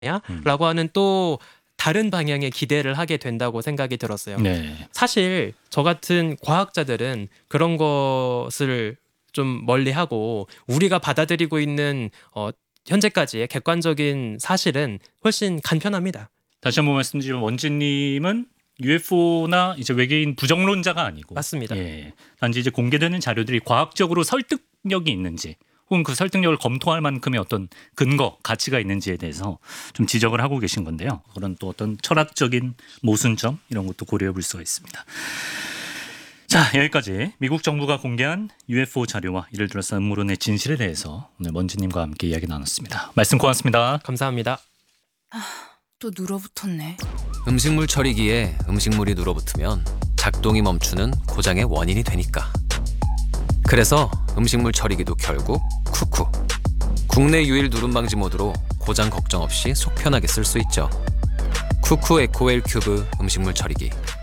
라고 하는 또 다른 방향의 기대를 하게 된다고 생각이 들었어요. 네. 사실 저 같은 과학자들은 그런 것을 좀 멀리하고 우리가 받아들이고 있는 현재까지의 객관적인 사실은 훨씬 간편합니다. 다시 한번 말씀드리면 원진님은 UFO나 이제 외계인 부정론자가 아니고 맞습니다. 예, 단지 이제 공개되는 자료들이 과학적으로 설득력이 있는지 혹은 그 설득력을 검토할 만큼의 어떤 근거, 가치가 있는지에 대해서 좀 지적을 하고 계신 건데요. 그런 또 어떤 철학적인 모순점 이런 것도 고려해 볼 수가 있습니다. 자, 여기까지 미국 정부가 공개한 UFO 자료와 이를 둘러싼 음모론의 진실에 대해서 오늘 먼지님과 함께 이야기 나눴습니다. 말씀 고맙습니다. 감사합니다. 또 눌어붙었네. 음식물 처리기에 음식물이 눌어붙으면 작동이 멈추는 고장의 원인이 되니까. 그래서 음식물 처리기도 결국 쿠쿠. 국내 유일 누름 방지 모드로 고장 걱정 없이 속 편하게 쓸 수 있죠. 쿠쿠 에코웰 큐브 음식물 처리기.